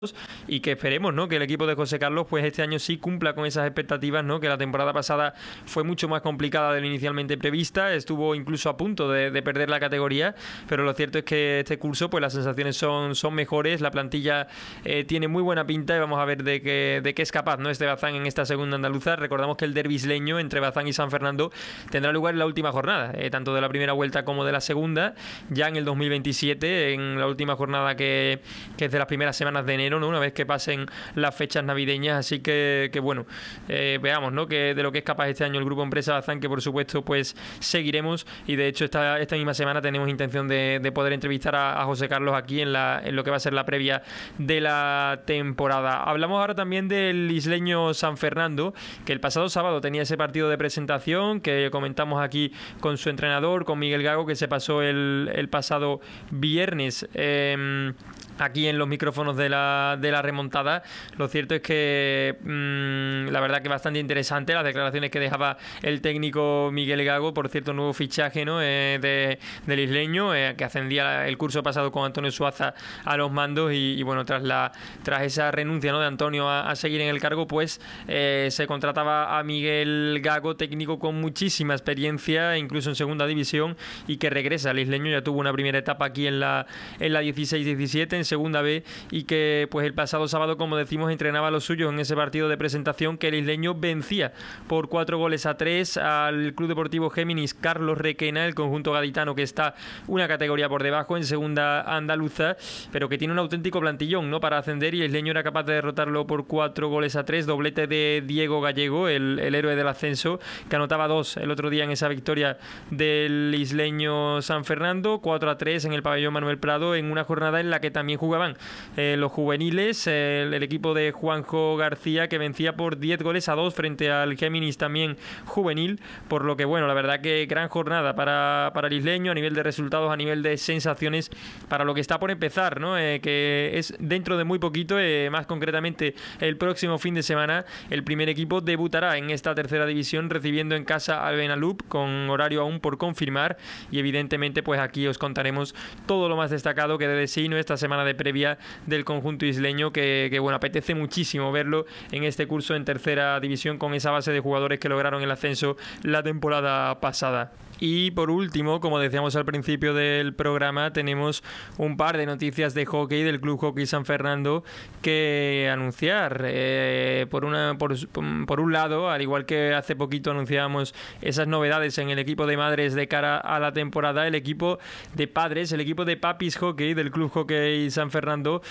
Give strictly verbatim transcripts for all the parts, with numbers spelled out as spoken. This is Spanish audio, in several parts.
y que esperemos, ¿no?, que el equipo de José Carlos pues este año sí cumpla con esas expectativas, ¿no?, que la temporada pasada fue mucho más complicada de lo inicialmente prevista, estuvo incluso a punto de, de perder la categoría, pero lo cierto es que este curso pues las sensaciones son, son mejores, la plantilla eh, tiene muy buena pinta y vamos a ver de qué, de qué es capaz, ¿no?, este Bazán en esta segunda andaluza. Recordamos que el derbi isleño entre Bazán y San Fernando tendrá lugar en la última jornada, eh, tanto de la primera vuelta como de la segunda, ya en el dos mil veintisiete, en la última jornada que, que es de las primeras semanas de enero, ¿no?, una vez que pasen las fechas navideñas, así que, que bueno, eh, veamos, ¿no?, que de lo que es capaz este año el Grupo Empresa Bazán, que por supuesto pues seguiremos, y de hecho esta, esta misma semana tenemos intención de, de poder entrevistar a, a José Carlos aquí en, la, en lo que va a ser la previa de la temporada. Hablamos ahora también del isleño San Fernando, que el pasado sábado tenía ese partido de presentación que comentamos aquí con su entrenador, con Miguel Gago, que se pasó el, el pasado viernes eh, aquí en los micrófonos de la, de la remontada. Lo cierto es que mmm, la verdad que bastante interesante las declaraciones que dejaba el técnico Miguel Gago, por cierto nuevo fichaje, ¿no?, eh, de, del isleño, eh, que ascendía el curso pasado con Antonio Suaza a los mandos, y, y bueno, tras la tras esa renuncia, ¿no?, de Antonio a, a seguir en el cargo, pues eh, se contrataba a Miguel Gago, técnico con muchísima experiencia, incluso en segunda división, y que regresa al isleño. Ya tuvo una primera etapa aquí en la, en la dieciséis diecisiete, en segunda B, y que pues el pasado sábado, como decimos, entrenaba a los suyos en ese partido de presentación, que el isleño vencía por cuatro goles a tres al Club Deportivo Géminis Carlos Requena, el conjunto gaditano que está una categoría por debajo en segunda andaluza, pero que tiene un auténtico plantillón, ¿no?, para ascender, y el isleño era capaz de derrotarlo por cuatro goles a tres, doblete de Diego Gallego, el, el héroe del ascenso, que anotaba dos el otro día en esa victoria del isleño San Fernando, cuatro a tres en el pabellón Manuel Prado, en una jornada en la que también jugaban eh, los juveniles, eh, el, el equipo de Juanjo García, que vencía por diez goles a dos frente al Géminis también juvenil, por lo que bueno, la verdad que gran jornada para, para el isleño a nivel de resultados, a nivel de sensaciones, para lo que está por empezar, ¿no?, eh, que es dentro de muy poquito, eh, más concretamente el próximo fin de semana, el primer equipo debutará en esta tercera división recibiendo en casa al Benalup, con horario aún por confirmar, y evidentemente pues aquí os contaremos todo lo más destacado que dé de sí, ¿no?, esta semana de previa del conjunto isleño, que, que bueno, apetece muchísimo verlo en este curso en tercera división con esa base de jugadores que lograron el ascenso la temporada pasada. Y por último, como decíamos al principio del programa, tenemos un par de noticias de hockey del Club Hockey San Fernando que anunciar. Eh, por, una, por, por un lado, al igual que hace poquito anunciábamos esas novedades en el equipo de madres de cara a la temporada, el equipo de padres, el equipo de Papis Hockey del Club Hockey San Fernando,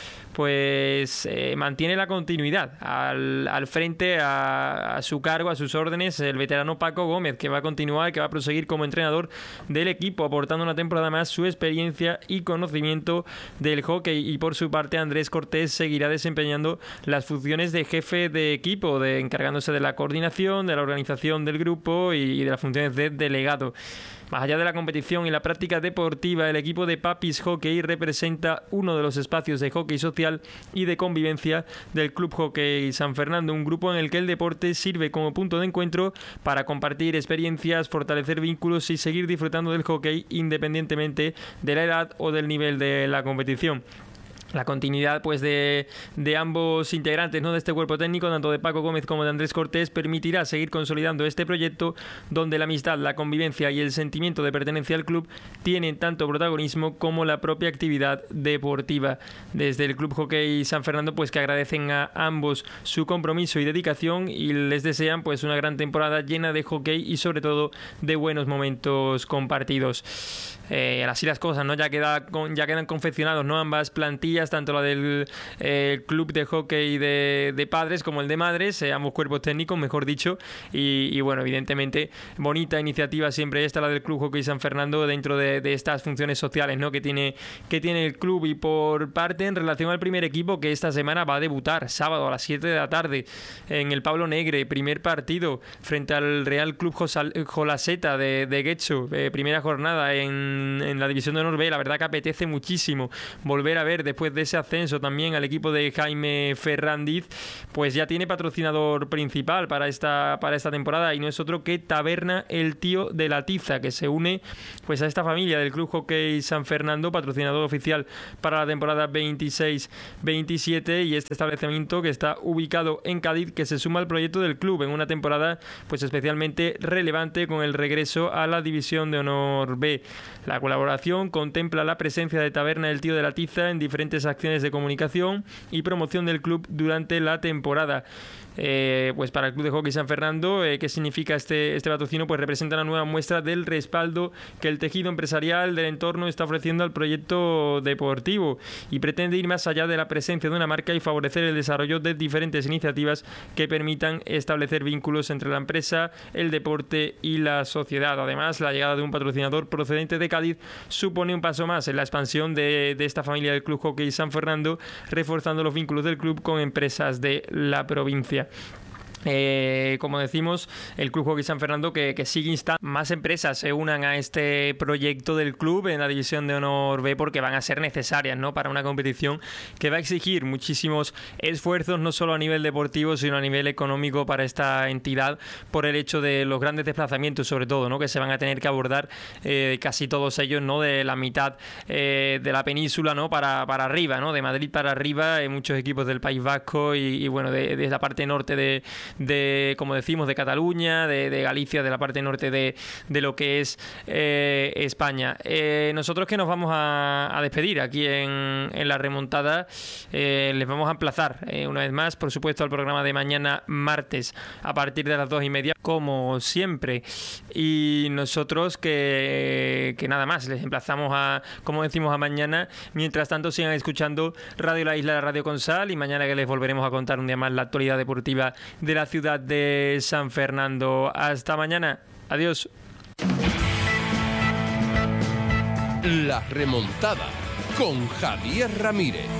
pues eh, mantiene la continuidad al, al frente, a, a su cargo, a sus órdenes, el veterano Paco Gómez, que va a continuar, que va a proseguir como entrenador del equipo, aportando una temporada más su experiencia y conocimiento del hockey. Y por su parte, Andrés Cortés seguirá desempeñando las funciones de jefe de equipo, de encargándose de la coordinación, de la organización del grupo y de las funciones de delegado. Más allá de la competición y la práctica deportiva, el equipo de Papis Hockey representa uno de los espacios de hockey social y de convivencia del Club Hockey San Fernando, un grupo en el que el deporte sirve como punto de encuentro para compartir experiencias, fortalecer vínculos y seguir disfrutando del hockey independientemente de la edad o del nivel de la competición. La continuidad pues de, de ambos integrantes, ¿no?, de este cuerpo técnico, tanto de Paco Gómez como de Andrés Cortés, permitirá seguir consolidando este proyecto donde la amistad, la convivencia y el sentimiento de pertenencia al club tienen tanto protagonismo como la propia actividad deportiva. Desde el Club Hockey San Fernando pues que agradecen a ambos su compromiso y dedicación y les desean pues una gran temporada llena de hockey y sobre todo de buenos momentos compartidos. Eh, así las cosas, ¿no? Ya, queda, ya quedan confeccionados, ¿no?, ambas plantillas, tanto la del eh, club de hockey de, de padres como el de madres, eh, ambos cuerpos técnicos, mejor dicho, y, y bueno, evidentemente, bonita iniciativa siempre esta, la del Club Hockey San Fernando, dentro de, de estas funciones sociales, ¿no?, que tiene, que tiene el club. Y por parte, en relación al primer equipo, que esta semana va a debutar, sábado a las siete de la tarde, en el Pablo Negre, primer partido frente al Real Club Jolaseta de, de Getxo, eh, primera jornada en en, en la División de Honor B. La verdad que apetece muchísimo volver a ver, después de ese ascenso también al equipo de Jaime Ferrandiz, pues ya tiene patrocinador principal para esta, para esta temporada, y no es otro que Taberna El Tío de la Tiza, que se une pues a esta familia del Club Hockey San Fernando, patrocinador oficial para la temporada veintiséis veintisiete, y este establecimiento que está ubicado en Cádiz, que se suma al proyecto del club en una temporada pues especialmente relevante con el regreso a la División de Honor B. La colaboración contempla la presencia de Taberna El Tío de la Tiza en diferentes acciones de comunicación y promoción del club durante la temporada. Eh, pues para el Club de Hockey San Fernando, eh, ¿qué significa este, este patrocinio? Pues representa una nueva muestra del respaldo que el tejido empresarial del entorno está ofreciendo al proyecto deportivo, y pretende ir más allá de la presencia de una marca y favorecer el desarrollo de diferentes iniciativas que permitan establecer vínculos entre la empresa, el deporte y la sociedad. Además, la llegada de un patrocinador procedente de Cádiz supone un paso más en la expansión de, de esta familia del Club Hockey San Fernando, reforzando los vínculos del club con empresas de la provincia. Eh, como decimos, el Club Hockey San Fernando que, que sigue instando más empresas se unan a este proyecto del club en la División de Honor B, porque van a ser necesarias, ¿no?, para una competición que va a exigir muchísimos esfuerzos, no solo a nivel deportivo sino a nivel económico para esta entidad, por el hecho de los grandes desplazamientos, sobre todo, ¿no?, que se van a tener que abordar, eh, casi todos ellos, ¿no?, de la mitad eh, de la península, ¿no?, para, para arriba, ¿no?, de Madrid para arriba, hay muchos equipos del País Vasco y, y bueno, de, de la parte norte de de, como decimos, de Cataluña, de, de Galicia, de la parte norte de, de lo que es eh, España. Eh, nosotros que nos vamos a, a despedir aquí en, en La Remontada, eh, les vamos a emplazar eh, una vez más, por supuesto, al programa de mañana martes a partir de las dos y media, como siempre. Y nosotros que, que nada más, les emplazamos a, como decimos, a mañana. Mientras tanto, sigan escuchando Radio La Isla, la radio con sal, y mañana que les volveremos a contar un día más la actualidad deportiva de la ciudad de San Fernando. Hasta mañana. Adiós. La Remontada con Javier Ramírez.